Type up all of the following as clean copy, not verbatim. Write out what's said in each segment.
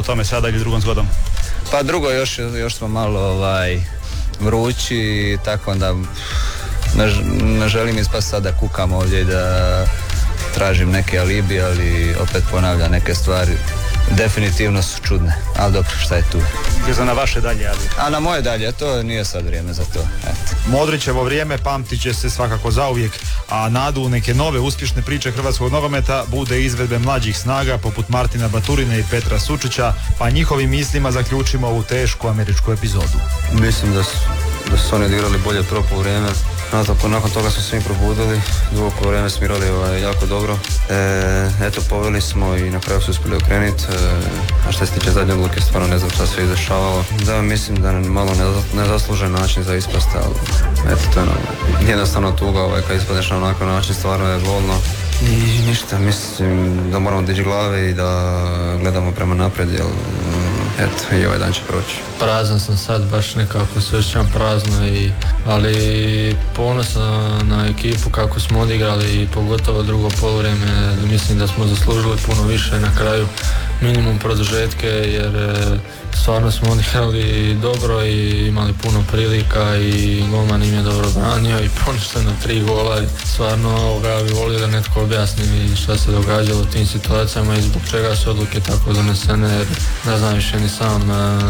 tome sada ili drugom zgodom? Pa drugo, još smo malo vrući, tako onda ne želim ispast sada da kukam ovdje i da tražim neke alibi, ali opet ponavljam, neke stvari definitivno su čudne, ali dobro, šta je tu. Za na vaše dalje, ali... A na moje dalje, to nije sad vrijeme za to. Eto. Modrićevo vrijeme pamtit će se svakako zauvijek, a nadu u neke nove uspješne priče hrvatskog nogometa bude izvedbe mlađih snaga poput Martina Baturine i Petra Sučića, pa njihovim mislima zaključimo ovu tešku američku epizodu. Mislim da su oni odigrali bolje prvo poluvreme. Nakon toga smo svi probudili, drugo poluvreme smo igrali jako dobro. Eto, poveli smo i na kraju su uspjeli okrenuti. A što se tiče zadnje odluke, stvarno ne znam šta se izdešavalo. Da, mislim da malo nezaslužen način za ispast, ali eto, to je jednostavno tuga kad ispadneš na onakav način, stvarno je bolno. I ništa, mislim da moramo dići glave i da gledamo prema naprijed, jer eto, i ovaj dan će proći. Prazan sam sad, baš nekako se osjećam prazno, ali ponosan na ekipu kako smo odigrali i pogotovo drugo poluvreme. Mislim da smo zaslužili puno više na kraju, minimum produžetke, jer stvarno smo odigrali dobro i imali puno prilika i golman im je dobro branio i poništeno 3 gola. Stvarno bi volio da netko objasni šta se događalo u tim situacijama i zbog čega su odluke tako donesene, jer ne znam više ni sam.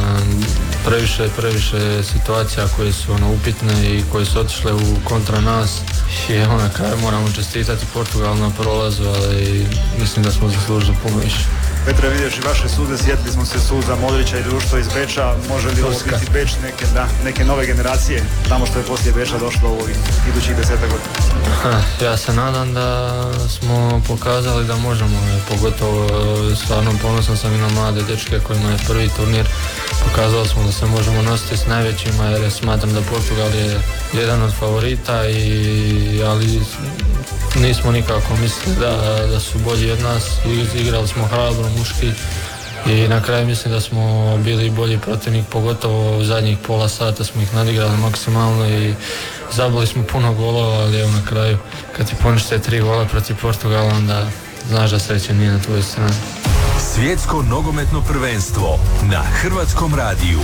Previše situacija koje su upitne i koje su otišle u kontra nas i na kraju moramo čestitati Portugal na prolazu, ali mislim da smo zaslužili puno više. Petre, vidješ i vaše suze, sjetili smo se suza Modrića i društvo iz Beča. Može li ovo biti Beč neke nove generacije, tamo što je poslije Beča došlo u idućih 10 godina? Ja se nadam da smo pokazali da možemo, pogotovo stvarno ponosan sam i na mlade dečke kojima je prvi turnir. Pokazali smo da se možemo nositi s najvećima, jer smatram da Portugal je jedan od favorita, ali nismo nikako mislili da su bolji od nas. Igrali smo hrabro, muški i na kraju mislim da smo bili bolji protivnik, pogotovo u zadnjih pola sata smo ih nadigrali maksimalno i zabili smo puno golova, ali evo na kraju kad ti ponište 3 gola protiv Portugala, onda znaš da sreća nije na tvojoj strani. Svjetsko nogometno prvenstvo na Hrvatskom radiju.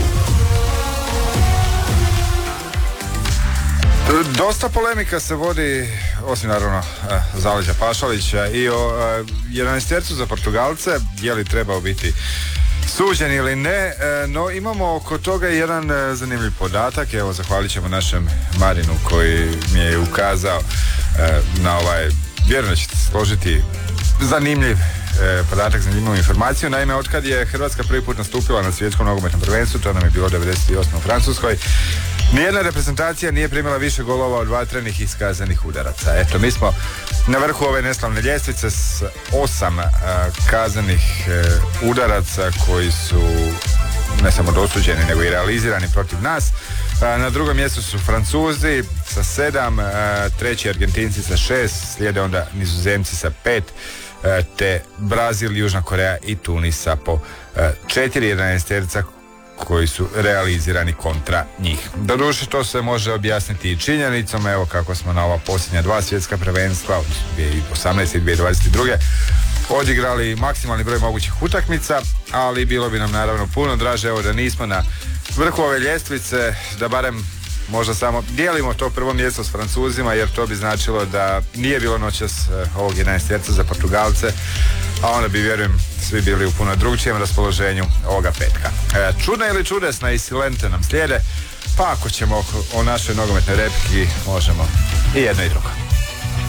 Dosta polemika se vodi, osim naravno zaleđa Pašalića, i o 11-tercu za Portugalce, je li trebao biti suđen ili ne, no imamo oko toga jedan zanimljiv podatak. Evo, zahvalit ćemo našem Marinu koji mi je ukazao na vjerujem da ćete složiti, zanimljiv podatak, zanimljivu informaciju. Naime, otkad je Hrvatska prvi put nastupila na svjetskom nogometnom prvenstvu, to nam je bilo 98. u Francuskoj, nijedna reprezentacija nije primila više golova od vatrenih iskazanih udaraca. Eto, mi smo na vrhu ove neslavne ljestvice s 8 kazanih udaraca koji su ne samo dosuđeni, nego i realizirani protiv nas. Na drugom mjestu su Francuzi sa 7, treći Argentinci sa 6, slijede onda Nizozemci sa 5, te Brazil, Južna Koreja i Tunisa po 4 11-terca koji su realizirani kontra njih. Doduše, to se može objasniti i činjenicom, evo kako smo na ova posljednja 2 svjetska prvenstva, 2018. i 2022. odigrali maksimalni broj mogućih utakmica, ali bilo bi nam naravno puno draže, evo, da nismo na vrhu ove ljestvice, da barem možda samo dijelimo to prvo mjesto s Francuzima, jer to bi značilo da nije bilo noćas ovog 11-terca za Portugalce, a onda bi, vjerujem, svi bili u puno drugčijem raspoloženju ovoga petka. Čudna ili čudesna i silente nam slijede, pa ako ćemo o našoj nogometnoj repki, možemo i jedno i drugo.